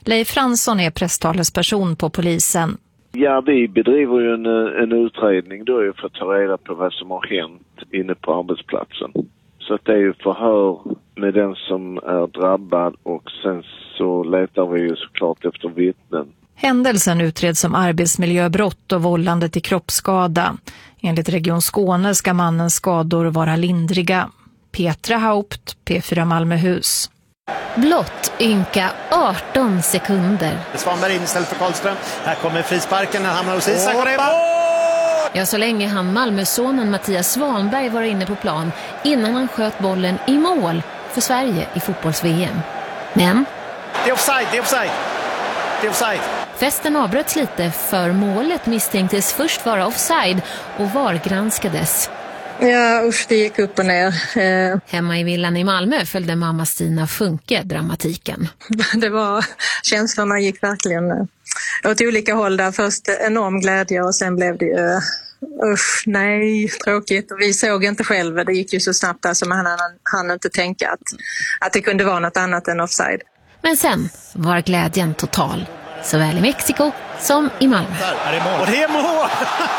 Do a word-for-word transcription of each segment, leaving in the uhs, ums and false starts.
Leif Fransson är presstalesperson på polisen. Ja, vi bedriver ju en, en utredning då för att ta reda på vad som har hänt inne på arbetsplatsen. Så att det är ju förhör med den som är drabbad och sen så letar vi ju såklart efter vittnen. Händelsen utreds som arbetsmiljöbrott och vållande till kroppsskada. Enligt Region Skåne ska mannens skador vara lindriga. Petra Haupt, P fyra Malmöhus. Blott ynka arton sekunder. Svanberg in istället för Karlström. Här kommer frisparken, han hamnar hos Isak. Ja, så länge han Malmösonen Mattias Svanberg var inne på plan innan han sköt bollen i mål för Sverige i fotbolls-V M. Men det är offside, det är offside. Det är offside. Festen avbröts lite för målet misstänktes först vara offside och V A R granskades. Ja, usch, det gick upp och ner. Eh. Hemma i villan i Malmö följde mamma Stina Funke dramatiken. Det var, känslorna gick verkligen åt olika håll där. Först enorm glädje och sen blev det ju, usch, nej, tråkigt. Och vi såg inte själva, det gick ju så snabbt där så man hann, hann inte tänka att, att det kunde vara något annat än offside. Men sen var glädjen total, såväl i Mexiko som i Malmö. Där är det mål. Och det är mål!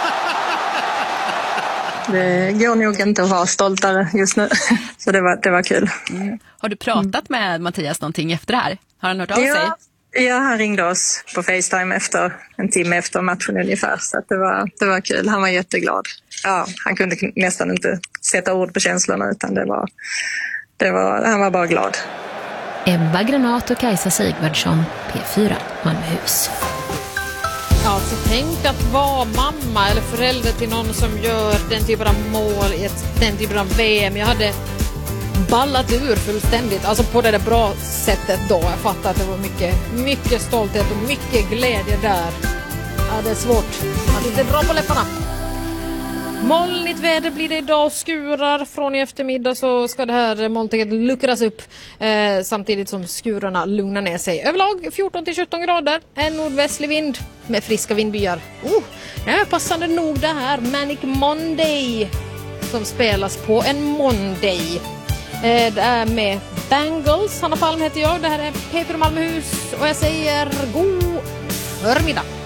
Det går nog inte att vara stoltare just nu. Så det var, det var kul. Mm. Har du pratat med Mattias någonting efter det här? Har han hört av ja, sig? Ja, han ringde oss på FaceTime efter en timme efter matchen ungefär. Så att det, var, det var kul. Han var jätteglad. Ja, han kunde nästan inte sätta ord på känslorna utan det var, det var, han var bara glad. Ebba Granat och Kajsa Sigvardsson, P fyra Malmöhus. Ja, så tänk att vara mamma eller förälder till någon som gör den typen av mål i ett, den typen av V M. Jag hade ballat ur fullständigt, alltså på det där bra sättet då. Jag fattar att det var mycket, mycket stolthet och mycket glädje där. Ja, det är svårt att inte dra på läpparna. Molnigt väder blir det idag och skurar. Från i eftermiddag så ska det här molntäcket luckras upp eh, samtidigt som skurarna lugnar ner sig. Överlag fjorton till sjutton grader. En nordvästlig vind med friska vindbyar. Oh, det är passande nog det här Manic Monday som spelas på en Monday. Eh, det är med Bangles. Hanna Palm heter jag. Det här är P fyra Malmöhus och jag säger god förmiddag.